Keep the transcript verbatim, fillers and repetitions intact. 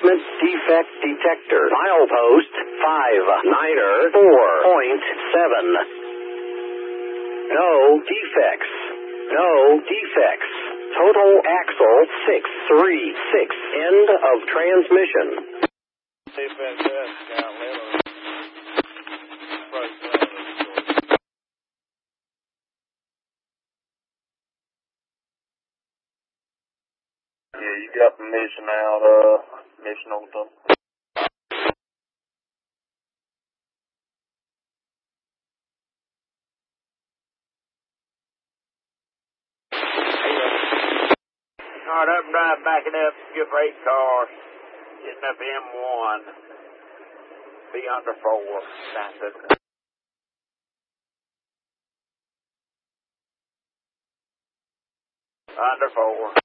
replacement defect detector. Milepost five niner four point seven. No defects. No defects. Total axle six three six. End of transmission. See if that does count later. Yeah, you got permission out, uh, permission on them. Alright, up and drive, backing up, skip eight cars, getting up M one, be under four, that's it. Under four.